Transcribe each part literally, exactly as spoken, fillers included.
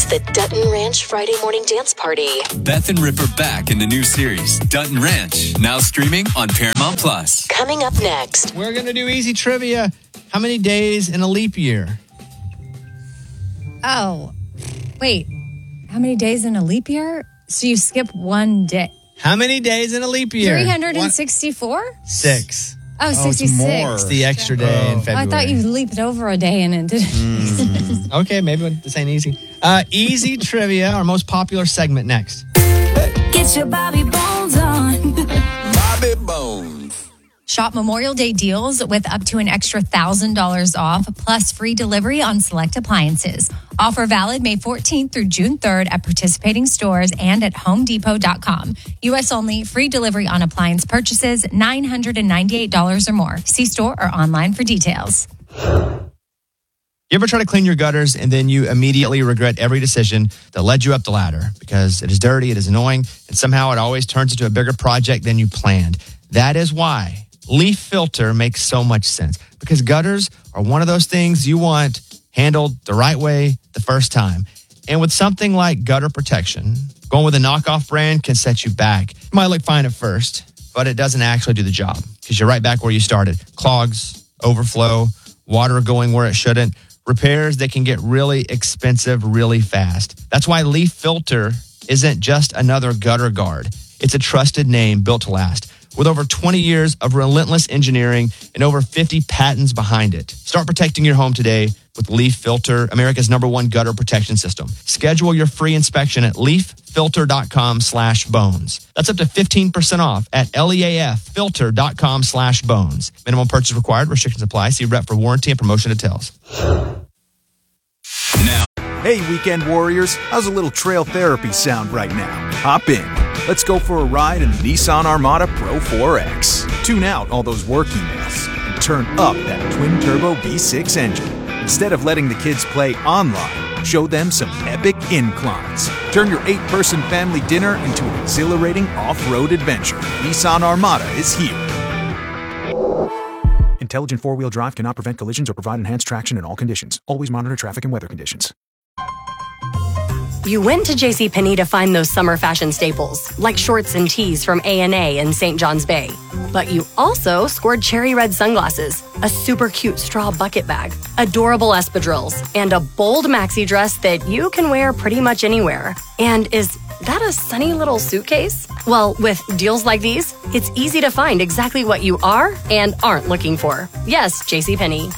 the Dutton Ranch Friday Morning Dance Party. Beth and Rip are back in the new series, Dutton Ranch, now streaming on Paramount Plus. Coming up next. We're going to do easy trivia. How many days in a leap year? Oh, wait. How many days in a leap year? So you skip one day. How many days in a leap year? three hundred sixty-four? Six. Oh, Oh, it's sixty-six. more. It's the extra day in Oh, February. I thought you leaped over a day and it didn't. Mm. Okay, maybe this ain't easy. Uh, easy trivia, our most popular segment next. Get your Bobby Bones on. Bobby Bones. Shop Memorial Day deals with up to an extra one thousand dollars off, plus free delivery on select appliances. Offer valid May fourteenth through June third at participating stores and at home depot dot com. U S only, free delivery on appliance purchases, nine hundred ninety-eight dollars or more. See store or online for details. You ever try to clean your gutters and then you immediately regret every decision that led you up the ladder because it is dirty, it is annoying, and somehow it always turns into a bigger project than you planned? That is why Leaf Filter makes so much sense, because gutters are one of those things you want handled the right way the first time. And with something like gutter protection, going with a knockoff brand can set you back. It might look fine at first, but it doesn't actually do the job because you're right back where you started. Clogs, overflow, water going where it shouldn't, repairs that can get really expensive really fast. That's why Leaf Filter isn't just another gutter guard. It's a trusted name built to last, with over twenty years of relentless engineering and over fifty patents behind it. Start protecting your home today with Leaf Filter, America's number one gutter protection system. Schedule your free inspection at leaf filter dot com slash bones. That's up to fifteen percent off at leaf filter dot com slash bones. Minimum purchase required. Restrictions apply. See rep for warranty and promotion details. Now, Hey, weekend warriors, how's a little trail therapy sound right now? Hop in. Let's go for a ride in the Nissan Armada Pro four X. Tune out all those work emails and turn up that twin-turbo V six engine. Instead of letting the kids play online, show them some epic inclines. Turn your eight-person family dinner into an exhilarating off-road adventure. Nissan Armada is here. Intelligent four-wheel drive cannot prevent collisions or provide enhanced traction in all conditions. Always monitor traffic and weather conditions. You went to JCPenney to find those summer fashion staples, like shorts and tees from A and A in Saint John's Bay. But you also scored cherry red sunglasses, a super cute straw bucket bag, adorable espadrilles, and a bold maxi dress that you can wear pretty much anywhere. And is that a sunny little suitcase? Well, with deals like these, it's easy to find exactly what you are and aren't looking for. Yes, JCPenney.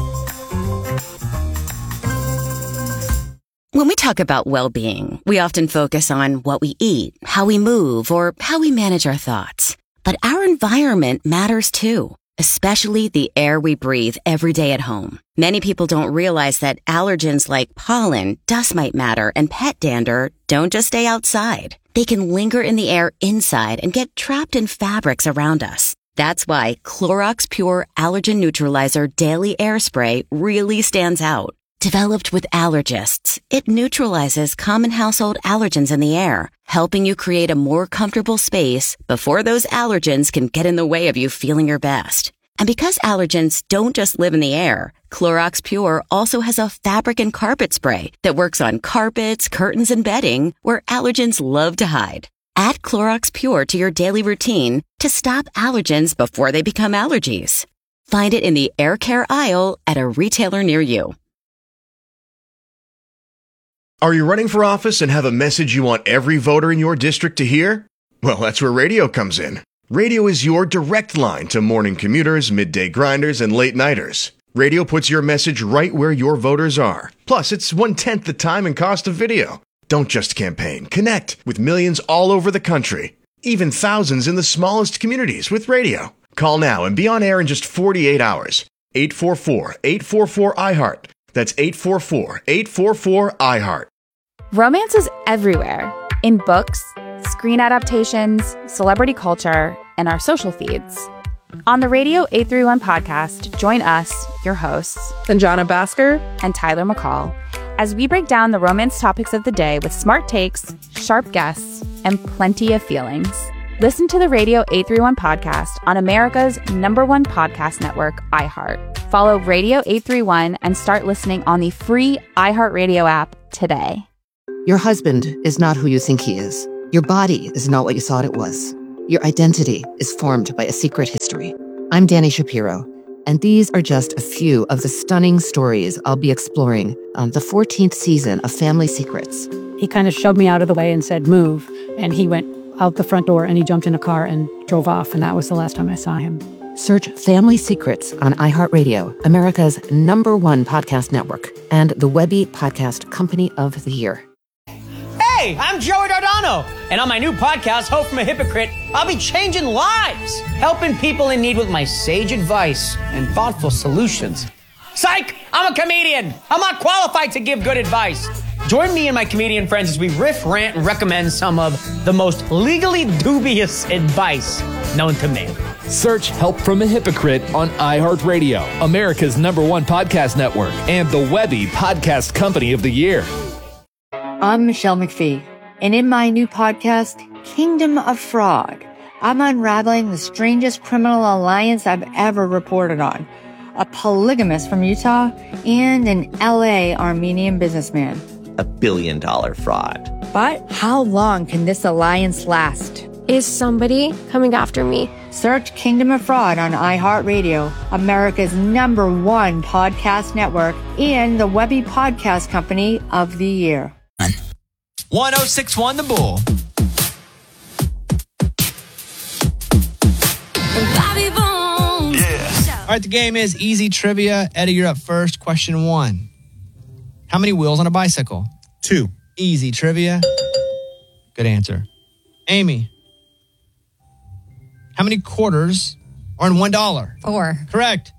When we talk about well-being, we often focus on what we eat, how we move, or how we manage our thoughts. But our environment matters too, especially the air we breathe every day at home. Many people don't realize that allergens like pollen, dust mite matter, and pet dander don't just stay outside. They can linger in the air inside and get trapped in fabrics around us. That's why Clorox Pure Allergen Neutralizer Daily Air Spray really stands out. Developed with allergists, it neutralizes common household allergens in the air, helping you create a more comfortable space before those allergens can get in the way of you feeling your best. And because allergens don't just live in the air, Clorox Pure also has a fabric and carpet spray that works on carpets, curtains, and bedding where allergens love to hide. Add Clorox Pure to your daily routine to stop allergens before they become allergies. Find it in the air care aisle at a retailer near you. Are you running for office and have a message you want every voter in your district to hear? Well, that's where radio comes in. Radio is your direct line to morning commuters, midday grinders, and late-nighters. Radio puts your message right where your voters are. Plus, it's one-tenth the time and cost of video. Don't just campaign. Connect with millions all over the country. Even thousands in the smallest communities with radio. Call now and be on air in just forty-eight hours. eight four four, eight four four, I heart. That's eight four four, eight four four, I heart. Romance is everywhere, in books, screen adaptations, celebrity culture, and our social feeds. On the Radio eight thirty-one podcast, join us, your hosts, Sanjana Bhaskar and Tyler McCall, as we break down the romance topics of the day with smart takes, sharp guests, and plenty of feelings. Listen to the Radio eight thirty-one podcast on America's number one podcast network, iHeart. Follow Radio eight thirty-one and start listening on the free iHeartRadio app today. Your husband is not who you think he is. Your body is not what you thought it was. Your identity is formed by a secret history. I'm Danny Shapiro, and these are just a few of the stunning stories I'll be exploring on the fourteenth season of Family Secrets. He kind of shoved me out of the way and said, move. And he went out the front door and he jumped in a car and drove off. And that was the last time I saw him. Search Family Secrets on iHeartRadio, America's number one podcast network, and the Webby Podcast Company of the Year. Hey, I'm Joey Dardano, and on my new podcast, Hope from a Hypocrite, I'll be changing lives, helping people in need with my sage advice and thoughtful solutions. Psych! I'm a comedian. I'm not qualified to give good advice. Join me and my comedian friends as we riff, rant, and recommend some of the most legally dubious advice known to man. Search Help from a Hypocrite on iHeartRadio, America's number one podcast network, and the Webby Podcast Company of the Year. I'm Michelle McPhee, and in my new podcast, Kingdom of Fraud, I'm unraveling the strangest criminal alliance I've ever reported on. A polygamist from Utah and an L A Armenian businessman. A billion dollar fraud. But how long can this alliance last? Is somebody coming after me? Search Kingdom of Fraud on iHeartRadio, America's number one podcast network, and the Webby Podcast Company of the Year. one oh six one The Bull. Bobby Bones. Yeah. All right, the game is easy trivia. Eddie, you're up first. Question one. How many wheels on a bicycle? Two. Easy trivia. Good answer. Amy. How many quarters are in one dollar? Four. Correct.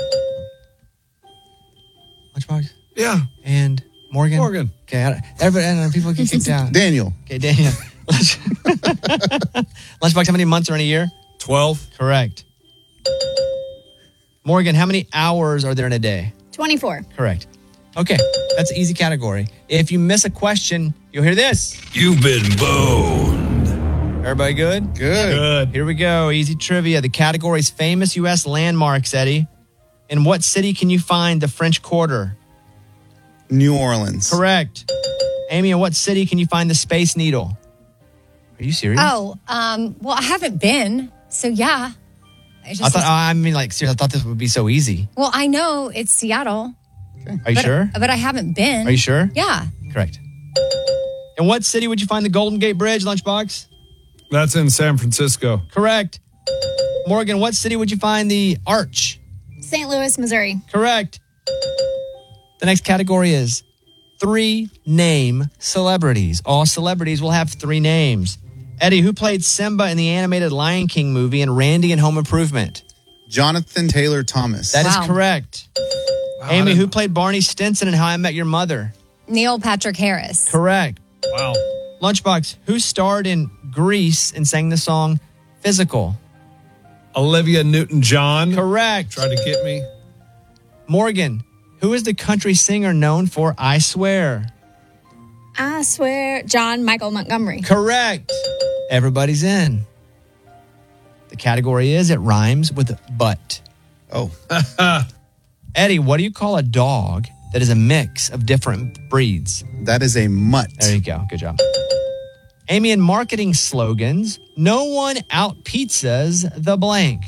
Lunchbox? Yeah. And Morgan? Morgan. Okay, I, everybody, I don't know, people get kicked out. Daniel. Okay, Daniel. Lunchbox, how many months are in a year? twelve. Correct. Morgan, how many hours are there in a day? twenty-four. Correct. Okay, that's an easy category. If you miss a question, you'll hear this. You've been boned. Everybody good? Good. Good. Here we go. Easy trivia. The category is famous U S landmarks, Eddie. In what city can you find the French Quarter? New Orleans. Correct. Amy, in what city can you find the Space Needle? Are you serious? Oh, um, well, I haven't been, so yeah. I, just, I thought, I mean, like, seriously, I thought this would be so easy. well, I know it's Seattle. Are you but, sure? But I haven't been. Are you sure? Yeah. Correct. In what city would you find the Golden Gate Bridge, Lunchbox? That's in San Francisco. Correct. Morgan, what city would you find the Arch? Saint Louis, Missouri. Correct. The next category is three name celebrities. All celebrities will have three names. Eddie, who played Simba in the animated Lion King movie and Randy in Home Improvement? Jonathan Taylor Thomas. That Wow. is correct. Wow, Amy, who played Barney Stinson in How I Met Your Mother? Neil Patrick Harris. Correct. Wow. Lunchbox, who starred in Grease and sang the song Physical? Olivia Newton-John. Correct. Tried to get me. Morgan, who is the country singer known for I Swear? I swear, John Michael Montgomery. Correct. Everybody's in. The category is it rhymes with butt. Oh. Eddie, what do you call a dog that is a mix of different breeds? That is a mutt. There you go. Good job. Amy, in marketing slogans, no one out pizzas the blank.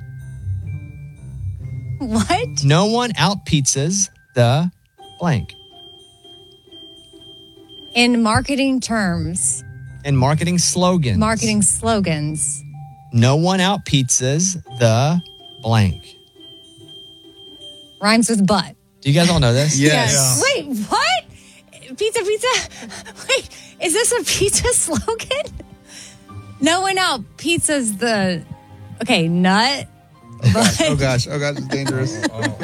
What? No one out pizzas the blank. In marketing terms, In marketing slogans, marketing slogans, no one out pizzas the blank. rhymes with butt. Do you guys all know this? Yes. Wait, what? Pizza, pizza. Wait, is this a pizza slogan? No one out pizzas the. Okay, nut. Oh gosh, oh gosh, oh gosh, it's dangerous.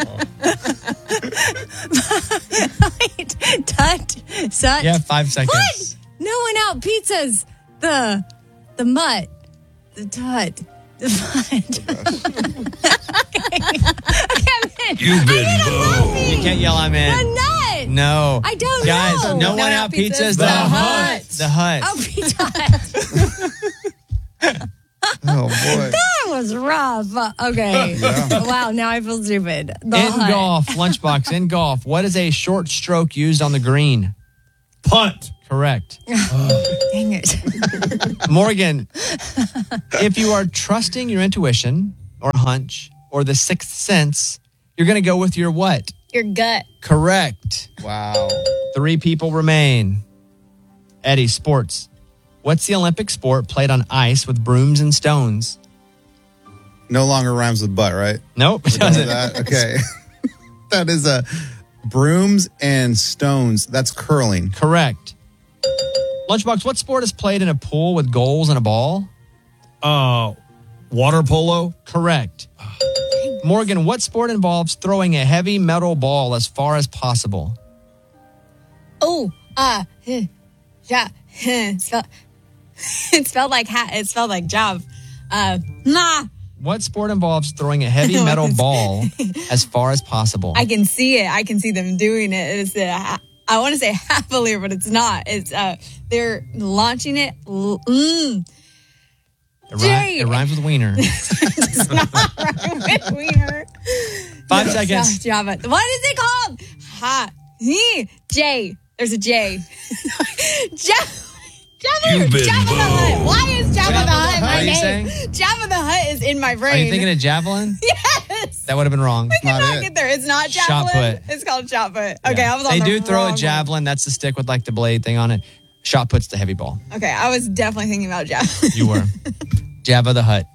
Wait, tut, sut. Yeah, five seconds. What? No one out pizzas the the mutt, the tut, the butt. okay, okay, I'm in. You've been boned. You can't yell, I'm in. The nut. No. I don't Guys, know. no, one out pizzas the, hut. The hut. Oh, Pizza Hut. Oh boy. That was rough. Uh, Okay. Yeah. Wow, now I feel stupid. The in hut. golf, Lunchbox, in golf, what is a short stroke used on the green? Punt. Correct. Dang it. Morgan, if you are trusting your intuition or hunch or the sixth sense, you're going to go with your what? Your gut. Correct. Wow. Three people remain. Eddie, sports. What's the Olympic sport played on ice with brooms and stones? No longer rhymes with butt, right? Nope. We're done with that? Okay. That is a brooms and stones. That's curling. Correct. Lunchbox, what sport is played in a pool with goals and a ball? Uh, water polo. Correct. Morgan, what sport involves throwing a heavy metal ball as far as possible? Oh, uh, yeah. It's spelled, it's spelled like hat. It's spelled like job. Uh, nah. What sport involves throwing a heavy metal ball as far as possible? I can see it. I can see them doing it. It's uh, I want to say happily, but it's not. It's uh, they're launching it. Mm. It, rhyme, it rhymes with wiener. It's not rhyme with wiener. Five No, seconds. it's not Java. What is it called? Ha. He. J. There's a J. Java. Java, You've been Java the Hutt. boned. Why is Java, Java the Hutt in the my Hutt, are you name? saying? Java the Hutt is in my brain. Are you thinking of javelin? Yes. That would have been wrong. We cannot get there. It's not Shot javelin. put. It's called shot put. Okay, Yeah. I was on They the do throw wrong a javelin. That's the stick with like the blade thing on it. Shot put's the heavy ball. one. Okay, I was definitely thinking about javelin. You were. Java the Hutt.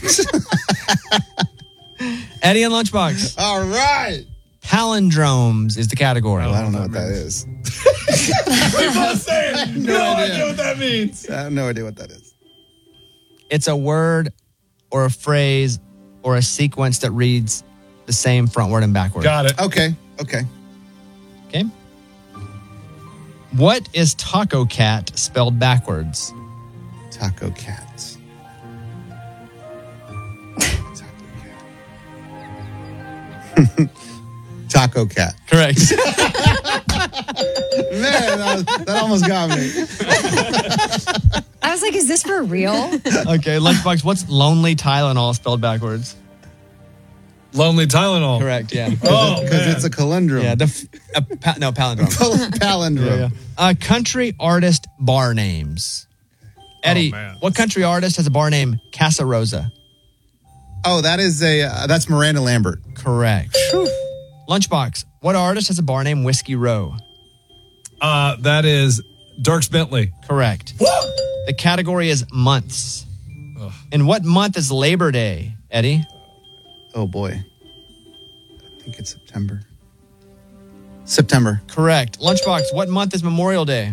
Eddie and Lunchbox. All right. Palindromes is the category. Oh, I don't know what that is. We both say it. No, No idea idea. what that means. I have no idea what that is. It's a word or a phrase or a sequence that reads the same frontward and backward. Got it. Okay. Okay. Okay. What is taco cat spelled backwards? Taco cats. Taco cat. Correct. Man, that, was- that almost got me. I was like, is this for real? Okay, Lunchbox, what's lonely Tylenol spelled backwards? Lonely Tylenol. Correct, yeah. Oh, Because man. it's a conundrum. Yeah, the f- uh, pa- no, palindrome. Palindrome. Yeah, yeah. Uh, country artist bar names. Eddie, Oh, man. what country artist has a bar name Casa Rosa? Oh, that is a uh, that's Miranda Lambert. Correct. Lunchbox, what artist has a bar name Whiskey Row? Uh, that is Dierks Bentley. Correct. The category is months. Ugh. And what month is Labor Day, Eddie? Oh boy. I think it's September. September. Correct. Lunchbox, what month is Memorial Day?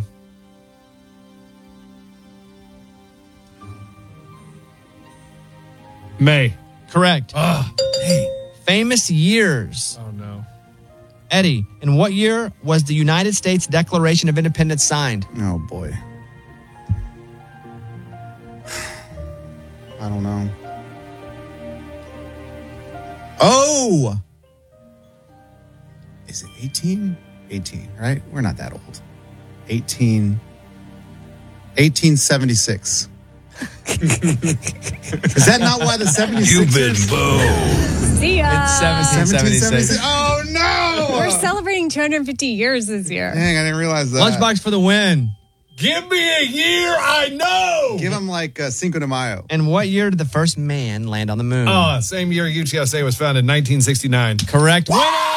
May. Correct. Oh, Famous years. oh no. Eddie, in what year was the United States Declaration of Independence signed? Oh boy. I don't know. Oh! Is it eighteen? eighteen, right? We're not that old. eighteen. eighteen seventy-six. Is that not why the seventy-six? You've been boned. See ya. It's seventeen seventy-six. Oh no! We're celebrating two hundred fifty years this year. Dang, I didn't realize that. Lunchbox for the win. Give me a year I know. Give him like uh, Cinco de Mayo. And what year did the first man land on the moon? Oh, same year U T S A was founded, nineteen sixty-nine. Correct. Winner!